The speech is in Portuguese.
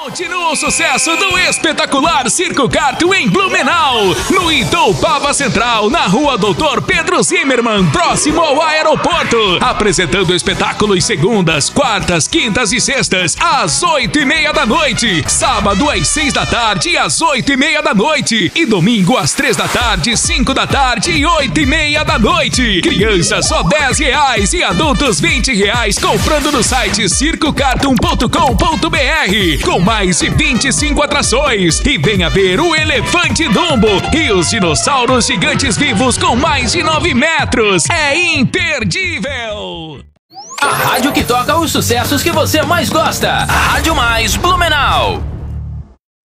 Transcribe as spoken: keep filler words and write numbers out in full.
Continua o sucesso do espetacular Circo Kart em Blumenau, no Itoupava Central, na rua Doutor Pedro Zimmermann, próximo ao aeroporto. Apresentando o espetáculo em segundas, quartas, quintas e sextas, às oito e meia da noite. Sábado às seis da tarde e às oito e meia da noite. E domingo às três da tarde, cinco da tarde e oito e meia da noite. Crianças só dez reais e adultos vinte reais comprando no site circo cartoon ponto com ponto br. Com mais de vinte e cinco atrações. E venha ver o Elefante Dumbo e os dinossauros gigantes vivos com mais de nove metros. É imperdível! A rádio que toca os sucessos que você mais gosta. A Rádio Mais Blumenau.